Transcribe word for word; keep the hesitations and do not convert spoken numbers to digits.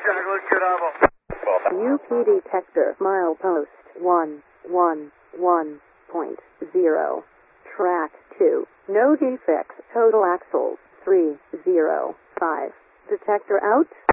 U P detector milepost one one one point zero. Track two. No defects. Total axles three zero five. Detector out.